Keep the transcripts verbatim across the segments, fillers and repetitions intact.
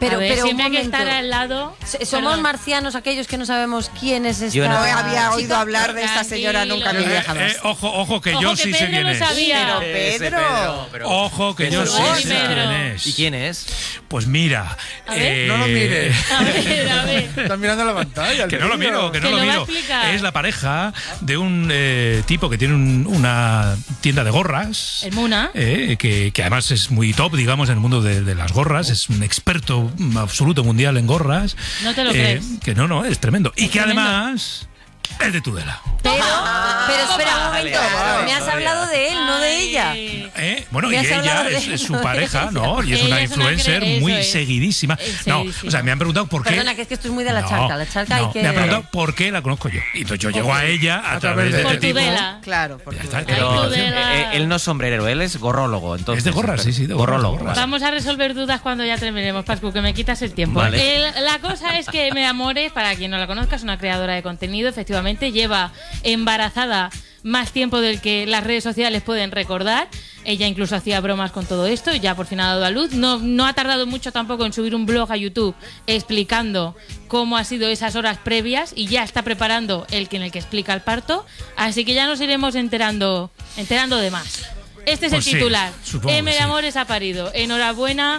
Pero, ver, pero siempre un hay que momento. estar al lado. Somos Perdón. marcianos aquellos que no sabemos quién es esta. Yo no había oído chica. hablar de esta señora nunca en mi vida Eh, jamás. eh, ojo, ojo, que Ojo, yo que sí sé Pedro quién lo es. sabía. Pero Ese Pedro. Pedro, pero- Ojo, que yo Pedro, sí Pedro. sé quién es. ¿Y quién es? Pues mira. A ver. eh, No lo mires. A ver, a ver. Estás mirando la pantalla. el Que no lo vídeo. miro, que no Que lo lo va a miro. explicar. Es la pareja de un eh, tipo que tiene un- una tienda de gorras. El Muna. eh, que, que además es muy top, digamos, en el mundo de, de las gorras. Es un experto absoluto mundial en gorras. No te lo Eh, crees. Que no, no, es tremendo. Y Es que tremendo. además es de Tudela. Pero, pero espera un Vale, momento. vale, Me has vale. hablado de él, no de Ay. ella. ¿Eh? Bueno, y Me has hablado ella de es, él, es no su de pareja, ella. ¿no? Y es Ella una es una influencer cre- eso muy es. seguidísima. Es No, seguidísima. o sea, me han preguntado por qué. Perdona, que es que esto es muy de la No, charca. La charca no, hay que. Me han preguntado por qué la conozco yo. Y entonces yo llego a ella a, A través de través este de- tipo. Por Tudela. Claro, por Ya tu- está, Ay, Pero Tudela. eh, él no es sombrerero, él es gorrólogo. Entonces, Es de gorras, sí, sí, de gorras, gorrólogo. de gorras. vale. Vamos a resolver dudas cuando ya terminemos, Pascu, que me quitas el tiempo. Vale. El- la cosa es que Me Amores, para quien no la conozca, es una creadora de contenido. Efectivamente, lleva embarazada más tiempo del que las redes sociales pueden recordar. Ella incluso hacía bromas con todo esto y ya por fin ha dado a luz. No, no ha tardado mucho tampoco en subir un blog a YouTube explicando cómo ha sido esas horas previas y ya está preparando el que en el que explica el parto. Así que ya nos iremos enterando, enterando de más. Este es Pues el sí, titular. supongo M que de sí. Amores ha parido. Enhorabuena.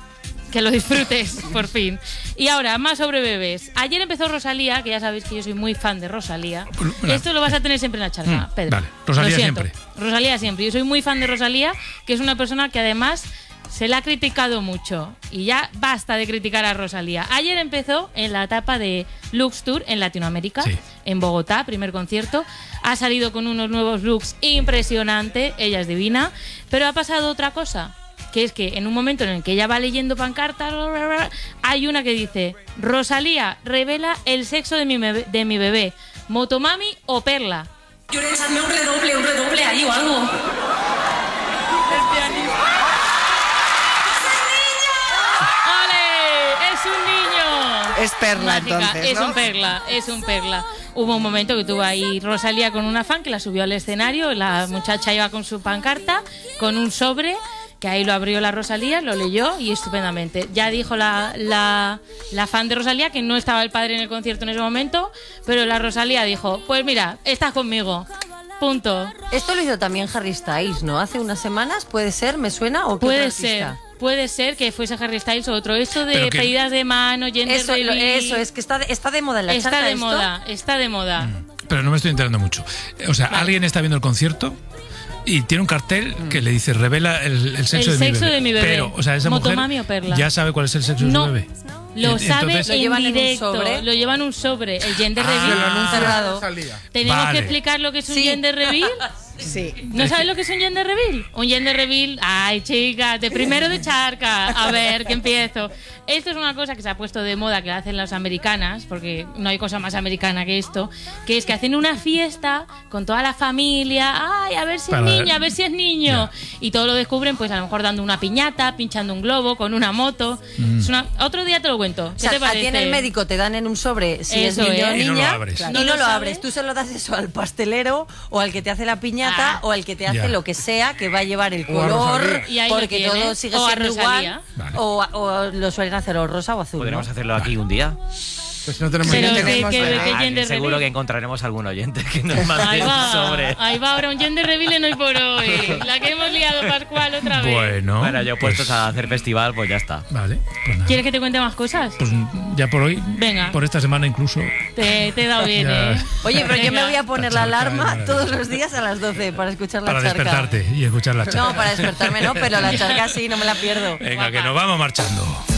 Que lo disfrutes, por fin. Y ahora, más sobre bebés. Ayer empezó Rosalía, que ya sabéis que yo soy muy fan de Rosalía. Bueno. Esto lo vas a tener siempre en la charla, Mm, Pedro. vale. Rosalía Lo siento. siempre. Rosalía siempre. Yo soy muy fan de Rosalía, que es una persona que además se la ha criticado mucho. Y ya basta de criticar a Rosalía. Ayer empezó en la etapa de Lux Tour en Latinoamérica, Sí. en Bogotá, primer concierto. Ha salido con unos nuevos looks impresionante. Ella es divina. Pero ha pasado otra cosa, que es que en un momento en el que ella va leyendo pancartas, bla, bla, bla, hay una que dice: Rosalía revela el sexo de mi bebé, de mi bebé Motomami o Perla. Yo le echarme un redoble, un redoble ahí o algo. ¡Ole! ¡Es un niño! Es Perla, Mágica. entonces, Es ¿no? un perla, es un perla. Hubo un momento que tuvo ahí Rosalía con una fan que la subió al escenario. La muchacha iba con su pancarta, con un sobre, que ahí lo abrió la Rosalía, lo leyó y estupendamente. Ya dijo la, la, la fan de Rosalía que no estaba el padre en el concierto en ese momento, pero la Rosalía dijo: pues mira, estás conmigo. Punto. Esto lo hizo también Harry Styles, ¿no? Hace unas semanas, ¿puede ser? ¿Me suena? ¿O qué Puede otro ser. artista? Puede ser que fuese Harry Styles o otro. Eso de Pero que- pedidas de mano, gender Eso, lo- reveal. eso, es que está de, está de moda en la Está charca de esto. moda, está de moda. Pero no me estoy enterando mucho. O sea, alguien está viendo el concierto y tiene un cartel que le dice: revela el, el sexo, El de, sexo mi bebé. de mi bebé. Pero, o sea, esa Motomami mujer o Perla. ya sabe cuál es el sexo No. de su bebé. Lo Y- sabe entonces- Lo en llevan en un directo, sobre. lo llevan en un sobre, el gender Ah. reveal. Se lo anuncia cerrado. Rosalía. Tenemos Vale. que explicar lo que es un Sí. gender reveal. Sí. ¿No sabes lo que es un gender reveal? Un gender reveal, ay chicas, de primero de charca. A ver, que empiezo. Esto es una cosa que se ha puesto de moda, que hacen las americanas, porque no hay cosa más americana que esto, que es que hacen una fiesta con toda la familia, ay, a ver si Para- es niña, a ver si es niño. Y todo lo descubren, pues a lo mejor dando una piñata, pinchando un globo, con una moto. Es una... Otro día te lo cuento. O ¿Qué sea, te a parece? ti en el médico te dan en un sobre si Eso es niño o es. Y no lo niña abres. y Claro. no ¿No lo lo sabes? abres. Tú se lo das eso al pastelero o al que te hace la piñata Ah. o al que te hace Ya. lo que sea que va a llevar el O a color Rosalía. Y ahí lo porque tienes. todo sigue O a siendo Rosalía. igual Vale. o, o lo suelen hacer o rosa o azul. Podríamos ¿no? hacerlo aquí un día. Pues si no tenemos Pero oyentes, que- no que- sé. que- Ah, gender seguro reveal. que encontraremos algún oyente que nos Ahí mande un va, sobre. ahí va ahora un gender reveal en Hoy por Hoy. La que hemos liado, Pascual, otra vez. Bueno, Bueno, yo pues, puestos a hacer festival, pues ya está. Vale, pues nada. ¿Quieres que te cuente más cosas? Pues ya por hoy, Venga. por esta semana incluso. Te, te he dado bien, Ya. ¿eh? Oye, pero yo me Venga. voy a poner La la charca es alarma maravillosa. todos los días a las doce para escuchar la Para charca. despertarte y escuchar la charla. No, para despertarme no, pero la charca sí, no me la pierdo. Venga, que nos vamos marchando.